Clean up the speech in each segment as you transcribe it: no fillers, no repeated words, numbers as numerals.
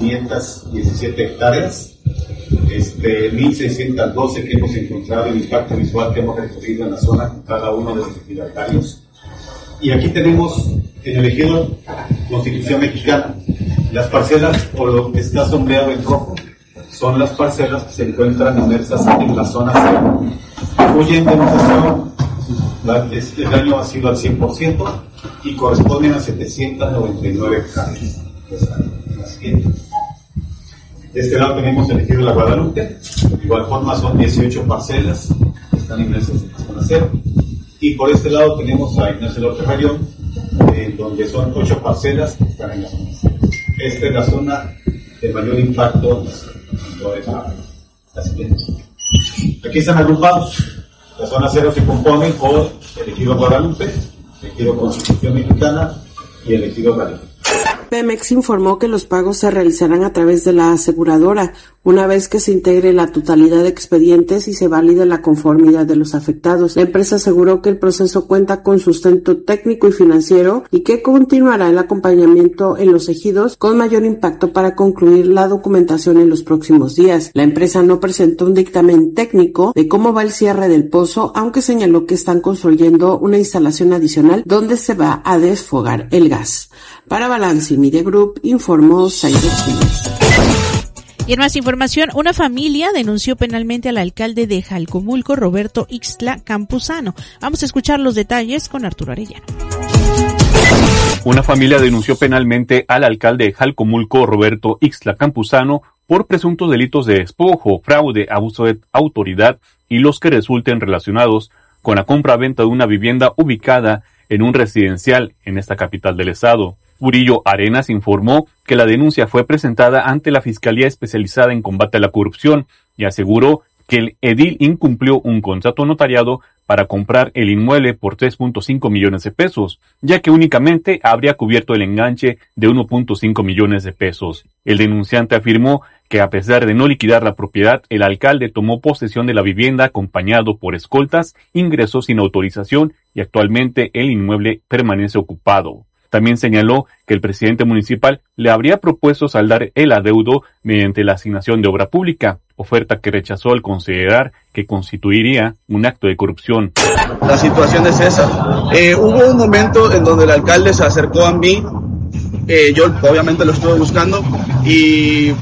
517 hectáreas, 1.612 que hemos encontrado el impacto visual que hemos recorrido en la zona con cada uno de los ejidatarios. Y aquí tenemos en el ejido Constitución Mexicana las parcelas, o lo que está sombreado en rojo, son las parcelas que se encuentran inmersas en la zona cero, cuya indemnización este año ha sido al 100% y corresponden a 799 hectáreas. De este lado tenemos el ejido La Guadalupe, de igual forma son 18 parcelas que están inmersas en la zona cero. Y por este lado tenemos a Ignacio López Rayón, donde son 8 parcelas que están en la zona cero. Esta es la zona de mayor impacto en toda la siguiente. Aquí están agrupados. La zona cero se compone por el ejido Guadalupe, el ejido Constitución Mexicana y el ejido Guadalupe. Pemex informó que los pagos se realizarán a través de la aseguradora, una vez que se integre la totalidad de expedientes y se valide la conformidad de los afectados. La empresa aseguró que el proceso cuenta con sustento técnico y financiero y que continuará el acompañamiento en los ejidos con mayor impacto para concluir la documentación en los próximos días. La empresa no presentó un dictamen técnico de cómo va el cierre del pozo, aunque señaló que están construyendo una instalación adicional donde se va a desfogar el gas. Para Balance Media Group, informó Zaire Chávez. Y en más información, una familia denunció penalmente al alcalde de Jalcomulco, Roberto Ixtla Campuzano. Vamos a escuchar los detalles con Arturo Arellano. Una familia denunció penalmente al alcalde de Jalcomulco, Roberto Ixtla Campuzano, por presuntos delitos de despojo, fraude, abuso de autoridad y los que resulten relacionados con la compra-venta de una vivienda ubicada en un residencial en esta capital del estado. Murillo Arenas informó que la denuncia fue presentada ante la Fiscalía Especializada en Combate a la Corrupción y aseguró que el edil incumplió un contrato notariado para comprar el inmueble por 3.5 millones de pesos, ya que únicamente habría cubierto el enganche de 1.5 millones de pesos. El denunciante afirmó que a pesar de no liquidar la propiedad, el alcalde tomó posesión de la vivienda acompañado por escoltas, ingresó sin autorización y actualmente el inmueble permanece ocupado. También señaló que el presidente municipal le habría propuesto saldar el adeudo mediante la asignación de obra pública, oferta que rechazó al considerar que constituiría un acto de corrupción. La situación es esa. Hubo un momento en donde el alcalde se acercó a mí, yo obviamente lo estuve buscando y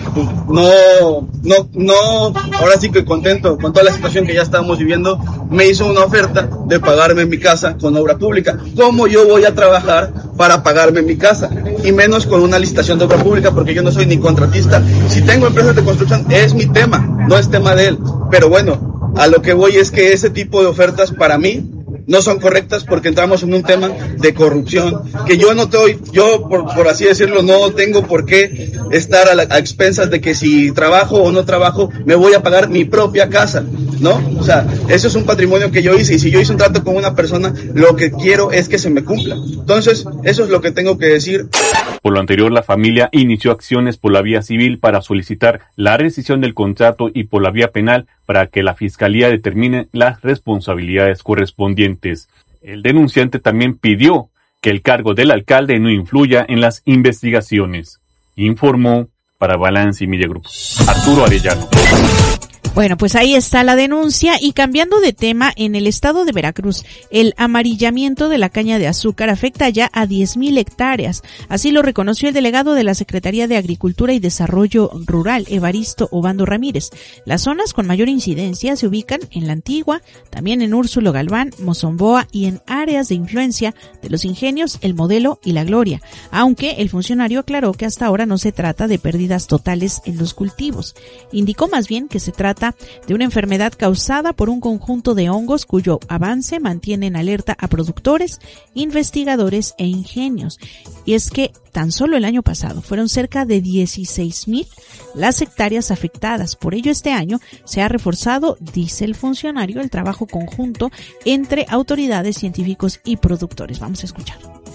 no, ahora sí que contento con toda la situación que ya estábamos viviendo, me hizo una oferta de pagarme mi casa con obra pública. ¿Cómo yo voy a trabajar para pagarme mi casa? Y menos con una licitación de obra pública, porque yo no soy ni contratista. Si tengo empresas de construcción, es mi tema, no es tema de él. Pero bueno, a lo que voy es que ese tipo de ofertas para mí no son correctas porque entramos en un tema de corrupción que yo no estoy, por así decirlo, no tengo por qué estar a expensas de que si trabajo o no trabajo me voy a pagar mi propia casa, ¿no? O sea, eso es un patrimonio que yo hice y si yo hice un trato con una persona, lo que quiero es que se me cumpla. Entonces, eso es lo que tengo que decir. Por lo anterior, la familia inició acciones por la vía civil para solicitar la rescisión del contrato y por la vía penal para que la Fiscalía determine las responsabilidades correspondientes. El denunciante también pidió que el cargo del alcalde no influya en las investigaciones. Informó para Balance Media Group Arturo Arellano. Bueno, pues ahí está la denuncia y cambiando de tema, en el estado de Veracruz, el amarillamiento de la caña de azúcar afecta ya a 10,000 hectáreas. Así lo reconoció el delegado de la Secretaría de Agricultura y Desarrollo Rural, Evaristo Obando Ramírez. Las zonas con mayor incidencia se ubican en La Antigua, también en Úrsulo Galván, Mozomboa y en áreas de influencia de Los Ingenios, El Modelo y La Gloria, aunque el funcionario aclaró que hasta ahora no se trata de pérdidas totales en los cultivos. Indicó más bien que se trata de una enfermedad causada por un conjunto de hongos cuyo avance mantiene en alerta a productores, investigadores e ingenios. Y es que tan solo el año pasado fueron cerca de 16,000 las hectáreas afectadas. Por ello, este año se ha reforzado, dice el funcionario, el trabajo conjunto entre autoridades, científicos y productores. Vamos a escuchar.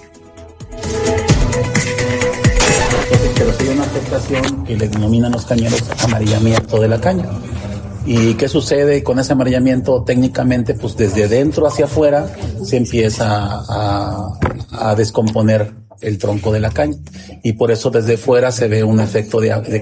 Pero sí hay una afectación que le denominan los cañeros amarillamiento de la caña. ¿Y qué sucede con ese amarillamiento? Técnicamente, pues desde dentro hacia afuera se empieza a descomponer el tronco de la caña y por eso desde fuera se ve un efecto de